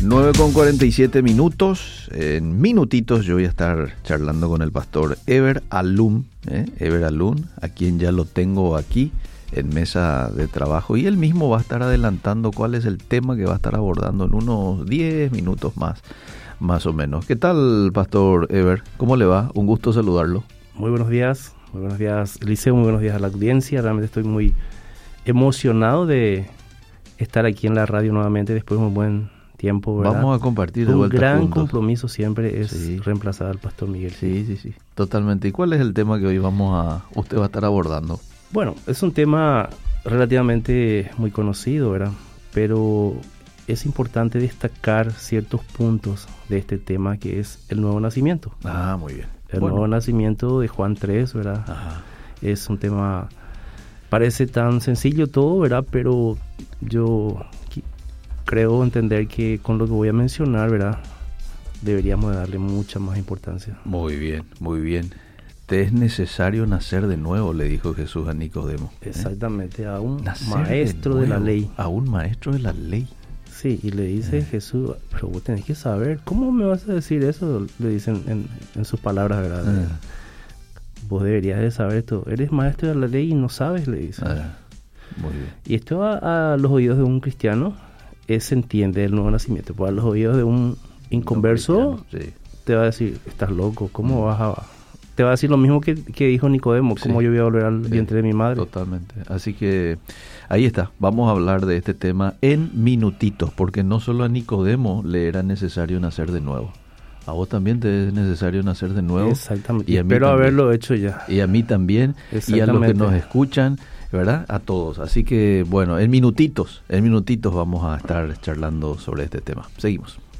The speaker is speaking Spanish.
9:47. En minutitos yo voy a estar charlando con el pastor Eber Alum, a quien ya lo tengo aquí en mesa de trabajo, y él mismo va a estar adelantando cuál es el tema que va a estar abordando en unos 10 minutos más o menos. ¿Qué tal, pastor Eber? ¿Cómo le va? Un gusto saludarlo. Muy buenos días, Eliseo, muy buenos días a la audiencia. Realmente estoy muy emocionado de estar aquí en la radio nuevamente después de un buen tiempo, ¿verdad? Vamos a compartir de un vuelta gran juntos. Compromiso siempre es reemplazar al pastor Miguel. Sí, totalmente. ¿Y cuál es el tema que hoy usted va a estar abordando? Bueno, es un tema relativamente muy conocido, ¿verdad? Pero es importante destacar ciertos puntos de este tema, que es el nuevo nacimiento. Ah, muy bien. El nuevo nacimiento de Juan 3, ¿verdad? Ajá. Es un tema, parece tan sencillo todo, ¿verdad? Pero yo creo entender que con lo que voy a mencionar, ¿verdad?, deberíamos darle mucha más importancia. Muy bien, muy bien. Te es necesario nacer de nuevo, le dijo Jesús a Nicodemo. Exactamente, a un Nacer maestro de la ley. A un maestro de la ley. Sí, y le dice Jesús, pero vos tenés que saber, ¿cómo me vas a decir eso? Le dicen en sus palabras, ¿verdad? Vos deberías de saber esto. Eres maestro de la ley y no sabes, le dice. Muy bien. Y esto a los oídos de un cristiano se entiende el nuevo nacimiento. Pues a los oídos de un inconverso te va a decir, estás loco, ¿cómo vas a...? Te va a decir lo mismo que dijo Nicodemo, ¿cómo yo voy a volver al vientre de mi madre? Totalmente. Así que ahí está, vamos a hablar de este tema en minutitos, porque no solo a Nicodemo le era necesario nacer de nuevo. A vos también te es necesario nacer de nuevo. Exactamente. Y espero haberlo hecho ya. Y a mí también, y a los que nos escuchan, ¿verdad? A todos. Así que, bueno, en minutitos vamos a estar charlando sobre este tema. Seguimos.